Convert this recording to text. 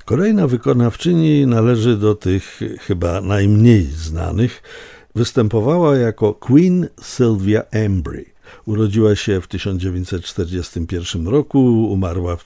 Kolejna wykonawczyni należy do tych chyba najmniej znanych. Występowała jako Queen Sylvia Embry. Urodziła się w 1941 roku, umarła w